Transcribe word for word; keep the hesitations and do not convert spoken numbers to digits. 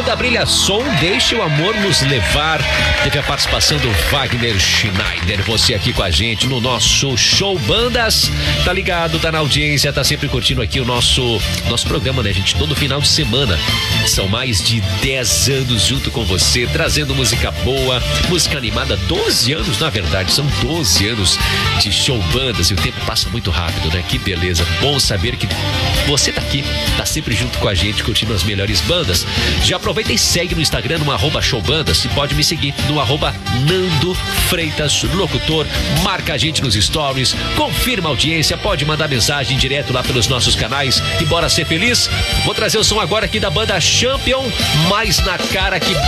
da Brilha Som, Deixe o Amor Nos Levar. Teve a participação do Wagner Schneider. Você aqui com a gente no nosso Show Bandas. Tá ligado, tá na audiência, tá sempre curtindo aqui o nosso, nosso programa, né, gente? Todo final de semana. São mais de dez anos junto com você, trazendo música boa, música animada. doze anos, na verdade, são doze anos de Show Bandas e o tempo passa muito rápido, né? Que beleza. Bom saber que você tá aqui, tá sempre junto com a gente, curtindo as melhores bandas. Já aproveita e segue no Instagram, no arroba showbandas, e pode me seguir no arroba Nando Freitas Locutor. Marca a gente nos stories, confirma a audiência, pode mandar mensagem direto lá pelos nossos canais e bora ser feliz. Vou trazer o som agora aqui da banda Champion, Mais na Cara Que